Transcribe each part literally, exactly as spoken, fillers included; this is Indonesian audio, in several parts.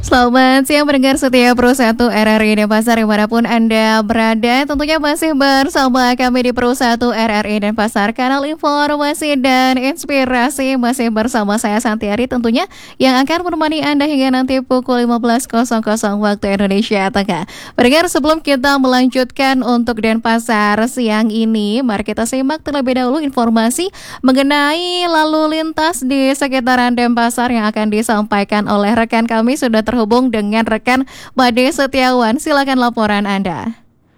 Selamat siang pendengar setia Pro satu R R I Denpasar dimanapun Anda berada. Tentunya masih bersama kami di Pro satu R R I Denpasar, kanal informasi dan inspirasi. Masih bersama saya Santiari tentunya yang akan menemani Anda hingga nanti pukul lima belas waktu Indonesia Tengah. Pendengar, sebelum kita melanjutkan untuk Denpasar siang ini, mari kita simak terlebih dahulu informasi mengenai lalu lintas di sekitaran Denpasar yang akan disampaikan oleh rekan kami. Sudah terhubung dengan rekan Made Setiawan. Silakan laporan Anda.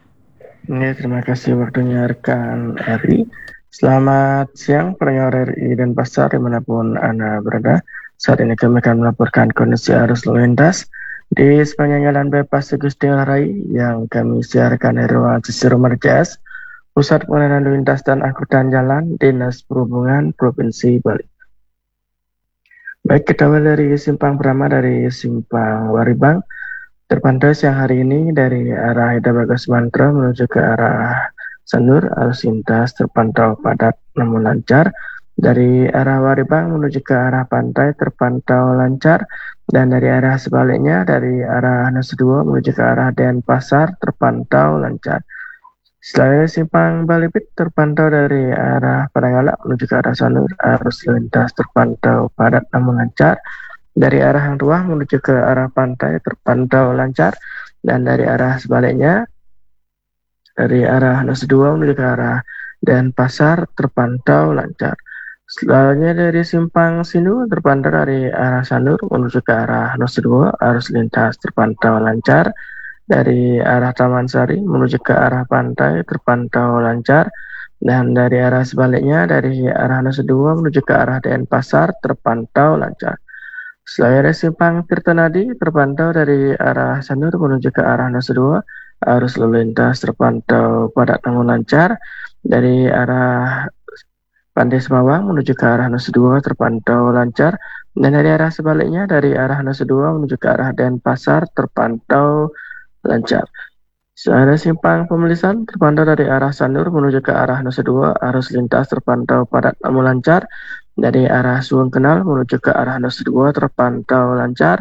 Ya, terima kasih waktunya rekan R I. Selamat siang pendengar R I Denpasar dimanapun Anda berada. Saat ini kami akan melaporkan kondisi arus lalu lintas di sepanjang Jalan Bypass Gusti Ngurah Rai yang kami siarkan dari ruang Cicero Marjas, Pusat Pelayanan Lalu Lintas dan Angkutan Jalan, Dinas Perhubungan Provinsi Bali. Baik, kita mulai dari Simpang Brahma, dari Simpang Waribang. Terpantau siang hari ini dari arah Ida Bagas Mantra menuju ke arah Sanur, arus lintas terpantau padat namun lancar. Dari arah Waribang menuju ke arah pantai terpantau lancar. Dan dari arah sebaliknya, dari arah Nusa Dua menuju ke arah Denpasar terpantau lancar. Selain Simpang Balipit terpantau dari arah Padanggala menuju ke arah Sanur, arus lintas terpantau padat namun lancar. Dari arah Hang Tuah menuju ke arah pantai terpantau lancar. Dan dari arah sebaliknya, dari arah Nusa Dua menuju ke arah Denpasar terpantau lancar. Selanjutnya dari Simpang Sindu terpantau dari arah Sanur menuju ke arah Nusa Dua, arus lintas terpantau lancar. Dari arah Taman Sari menuju ke arah pantai terpantau lancar. Dan dari arah sebaliknya, dari arah Nusa Dua menuju ke arah Denpasar terpantau lancar. Selain dari Simpang Tirtonadi terpantau dari arah Sanur menuju ke arah Nusa Dua, arus lalu lintas terpantau padat namun lancar. Dari arah Pantai Semawang menuju ke arah Nusa Dua terpantau lancar. Dan dari arah sebaliknya, dari arah Nusa Dua menuju ke arah Denpasar terpantau lancar. Selain Simpang Pemelisan terpantau dari arah Sanur menuju ke arah Nusa Dua, arus lintas terpantau padat namun lancar. Dari arah Suwung Kenal menuju ke arah Nusa Dua terpantau lancar.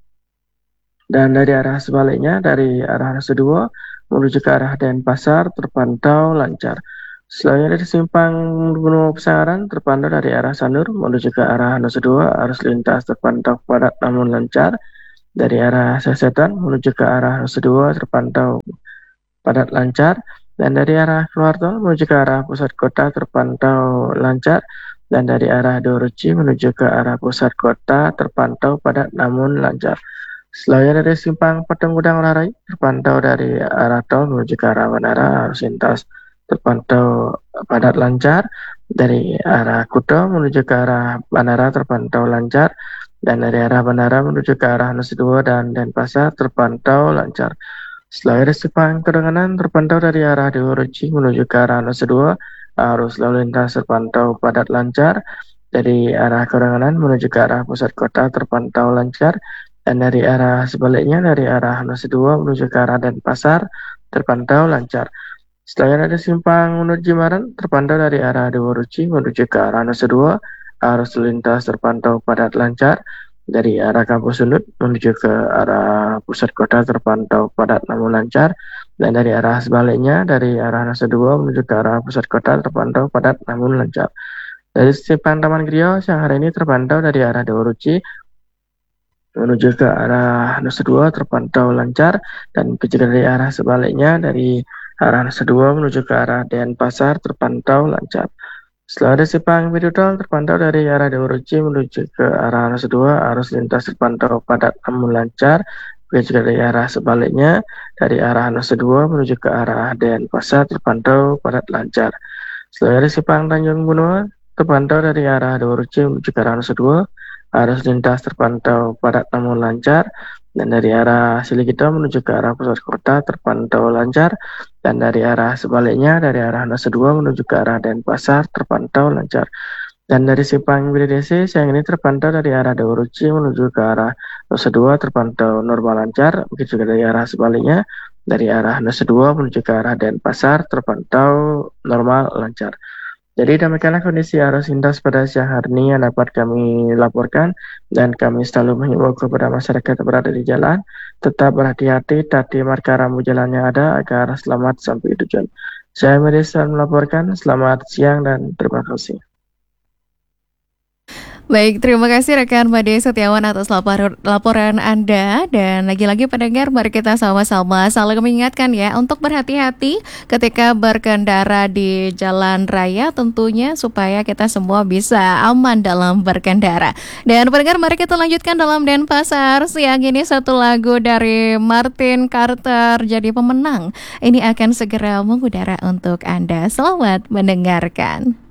Dan dari arah sebaliknya, dari arah Nusa Dua menuju ke arah Denpasar terpantau lancar. Selanjutnya dari Simpang Gunung Pesangaran terpantau dari arah Sanur menuju ke arah Nusa Dua, arus lintas terpantau padat namun lancar. Dari arah Sesetan menuju ke arah Nusa Dua terpantau padat lancar. Dan dari arah keluar tol menuju ke arah pusat kota terpantau lancar. Dan dari arah Doruci menuju ke arah pusat kota terpantau padat namun lancar. Selanjutnya dari Simpang Patung Gudang Larai terpantau dari arah tol menuju ke arah Menara, arus lintas terpantau padat lancar. Dari arah Kuto menuju ke arah Bandara terpantau lancar. Dan dari arah Bandara menuju ke arah Nusa Dua dan Denpasar terpantau lancar. Selain dari Simpang Kedenganan terpantau dari arah Doruci menuju ke arah Nusa Dua, arus lalu lintas terpantau padat lancar. Dari arah Kedenganan menuju ke arah pusat kota terpantau lancar. Dan dari arah sebaliknya, dari arah Nusa Dua menuju ke arah Denpasar terpantau lancar. Selain dari Simpang Unut Jimaran terpantau dari arah Doruci menuju ke arah Nusa Dua, arus lintas terpantau padat lancar. Dari arah Kampus Unut menuju ke arah pusat kota terpantau padat namun lancar. Dan dari arah sebaliknya, dari arah Nusa Dua menuju ke arah pusat kota terpantau padat namun lancar. Dari Simpang Taman Griyo siang hari ini terpantau dari arah Doruci menuju ke arah Nusa Dua terpantau lancar. Dan juga dari arah sebaliknya, dari arah Nusa Dua menuju ke arah Denpasar terpantau lancar. Setelah ada Simpang Bidutol terpantau dari arah Doruci menuju ke arah Nusa Dua, arus lintas terpantau padat namun lancar. Begitu juga dari arah sebaliknya, dari arah Nusa Dua menuju ke arah Denpasar terpantau padat lancar. Setelah dari Simpang Tanjung Benua terpantau dari arah Doruci menuju ke arah Nusa Dua, arus lintas terpantau padat namun lancar. Dan dari arah Siligito menuju ke arah pusat kota terpantau lancar. Dan dari arah sebaliknya, dari arah Nusa Dua menuju ke arah Denpasar terpantau lancar. Dan dari Simpang B D D C siang ini terpantau dari arah Doruci menuju ke arah Nusa Dua terpantau normal lancar. Begitu juga dari arah sebaliknya, dari arah Nusa Dua menuju ke arah Denpasar terpantau normal lancar. Jadi demikianlah kondisi arus lintas pada siang hari ini yang dapat kami laporkan, dan kami selalu menghimbau kepada masyarakat yang berada di jalan tetap berhati-hati, taati marka rambu jalan yang ada agar selamat sampai tujuan. Saya Merisal melaporkan, selamat siang dan terima kasih. Baik, terima kasih rekan Made Setiawan atas lapor, laporan Anda. Dan lagi-lagi pendengar, mari kita sama-sama saling mengingatkan ya untuk berhati-hati ketika berkendara di jalan raya, tentunya supaya kita semua bisa aman dalam berkendara. Dan pendengar, mari kita lanjutkan dalam Denpasar siang ini, satu lagu dari Martin Carter jadi pemenang. Ini akan segera mengudara untuk Anda. Selamat mendengarkan.